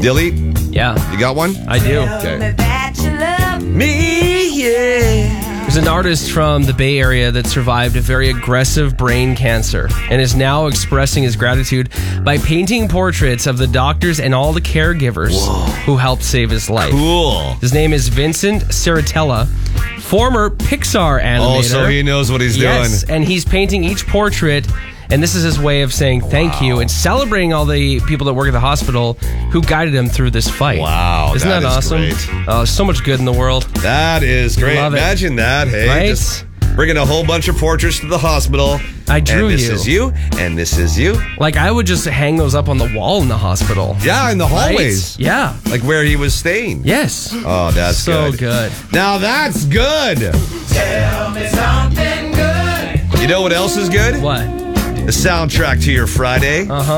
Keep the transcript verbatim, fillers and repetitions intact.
Dilly, Yeah, you got one? I do. Okay. Me, yeah. There's an artist from the Bay Area that survived a very aggressive brain cancer and is now expressing his gratitude by painting portraits of the doctors and all the caregivers Whoa. who helped save his life. Cool. His name is Vincent Ceratella, former Pixar animator. Oh, so he knows what he's yes, doing. and he's painting each portrait, and this is his way of saying thank Wow. you and celebrating all the people that work at the hospital who guided him through this fight. Wow, Isn't that, that is awesome? great. Oh, so much good in the world. That is great. Love it. Imagine that, hey? Right? Just bringing a whole bunch of portraits to the hospital. I drew and this you. is you, and this is you. Like, I would just hang those up on the wall in the hospital. Yeah, in the Right? hallways. Yeah. Like where he was staying. Yes. Oh, that's so good. good. Now that's good. Tell me something good. You know what else is good? What? The soundtrack to your Friday. Uh-huh.